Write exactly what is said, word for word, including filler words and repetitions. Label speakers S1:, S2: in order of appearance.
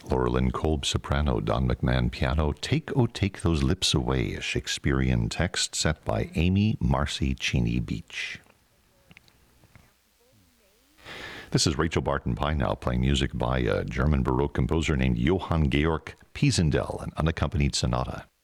S1: Laurelyn Kolb soprano, Don McMahon piano, Take, Oh Take Those Lips Away, a Shakespearean text set by Amy Marcy Cheney Beach. This is Rachel Barton Pine now playing music by a German Baroque composer named Johann Georg Pisendel, an unaccompanied sonata.